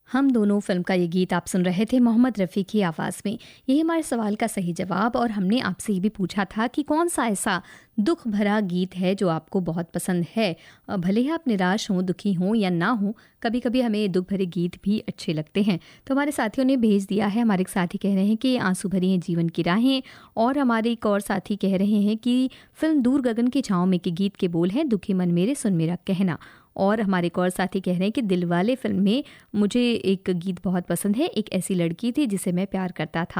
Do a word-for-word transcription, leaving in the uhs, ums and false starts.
हम दोनों फिल्म का ये गीत आप सुन रहे थे मोहम्मद रफ़ी की आवाज़ में। यही हमारे सवाल का सही जवाब। और हमने आपसे ये भी पूछा था कि कौन सा ऐसा दुख भरा गीत है जो आपको बहुत पसंद है। भले ही आप निराश हों, दुखी हों या ना हों, कभी कभी हमें दुख भरे गीत भी अच्छे लगते हैं। तो हमारे साथियों ने भेज दिया है। हमारे एक साथी कह रहे हैं कि आंसू भरी हैं जीवन की राहें, और हमारे एक और साथी कह रहे हैं कि फिल्म दूर गगन की छाँव में के गीत के बोल हैं, दुखी मन मेरे सुन मेरा कहना। और हमारे एक और साथी कह रहे हैं कि दिलवाले फिल्म में मुझे एक गीत बहुत पसंद है, एक ऐसी लड़की थी जिसे मैं प्यार करता था।